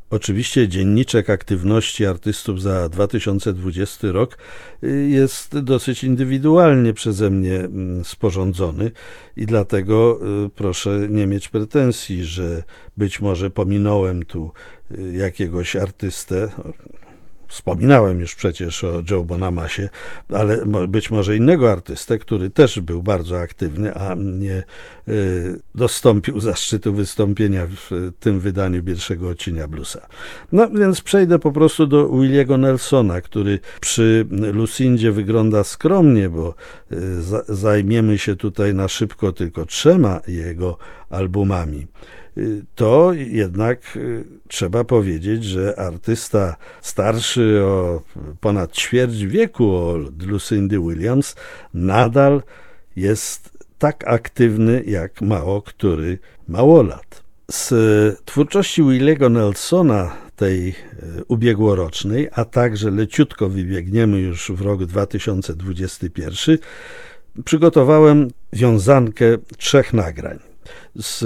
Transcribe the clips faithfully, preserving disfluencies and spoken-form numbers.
Oczywiście dzienniczek aktywności artystów za dwa tysiące dwudziesty rok jest dosyć indywidualnie przeze mnie sporządzony i dlatego proszę nie mieć pretensji, że być może pominąłem tu jakiegoś artystę. Wspominałem już przecież o Joe Bonamasie, ale być może innego artystę, który też był bardzo aktywny, a nie y, dostąpił zaszczytu wystąpienia w tym wydaniu pierwszego odcienia bluesa. No więc przejdę po prostu do Williego Nelsona, który przy Lucindzie wygląda skromnie, bo y, za, zajmiemy się tutaj na szybko tylko trzema jego albumami. To jednak trzeba powiedzieć, że artysta starszy o ponad ćwierć wieku od Lucindy Williams nadal jest tak aktywny jak mało który małolat. Z twórczości Williego Nelsona, tej ubiegłorocznej, a także leciutko wybiegniemy już w rok dwa tysiące dwudziesty pierwszy, przygotowałem wiązankę trzech nagrań. Z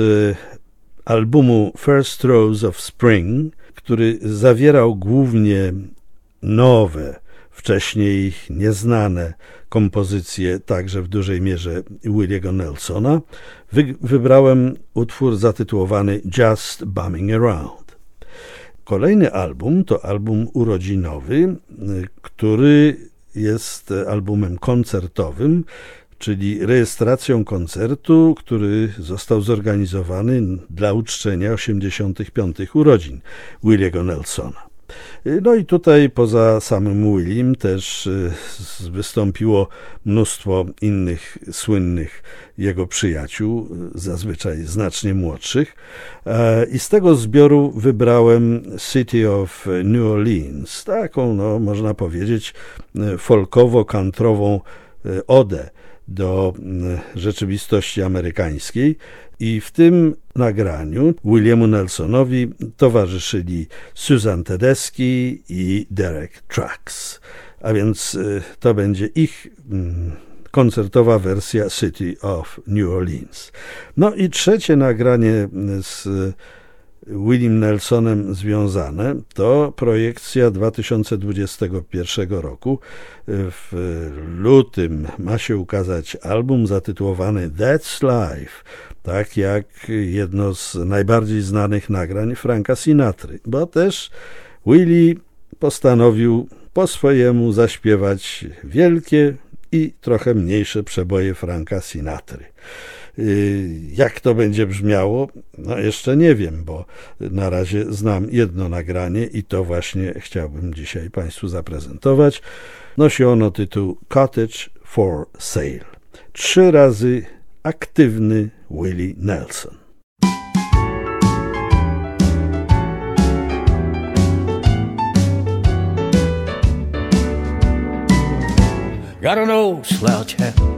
albumu First Rose of Spring, który zawierał głównie nowe, wcześniej nieznane kompozycje, także w dużej mierze Williego Nelsona, wy- wybrałem utwór zatytułowany Just Bumming Around. Kolejny album to album urodzinowy, który jest albumem koncertowym, czyli rejestracją koncertu, który został zorganizowany dla uczczenia osiemdziesiątych piątych urodzin Williego Nelsona. No i tutaj poza samym Willim też wystąpiło mnóstwo innych słynnych jego przyjaciół, zazwyczaj znacznie młodszych. I z tego zbioru wybrałem City of New Orleans, taką, no, można powiedzieć, folkowo-kantrową odę do rzeczywistości amerykańskiej i w tym nagraniu Williamu Nelsonowi towarzyszyli Susan Tedeschi i Derek Trucks, a więc to będzie ich koncertowa wersja City of New Orleans. No i trzecie nagranie z Willim Nelsonem związane to projekcja dwa tysiące dwudziestego pierwszego roku. W lutym ma się ukazać album zatytułowany That's Life, tak jak jedno z najbardziej znanych nagrań Franka Sinatry, bo też Willie postanowił po swojemu zaśpiewać wielkie i trochę mniejsze przeboje Franka Sinatry. Jak to będzie brzmiało? No jeszcze nie wiem, bo na razie znam jedno nagranie i to właśnie chciałbym dzisiaj Państwu zaprezentować. Nosi ono tytuł Cottage for Sale. Trzy razy aktywny Willie Nelson. Got an old slouch hat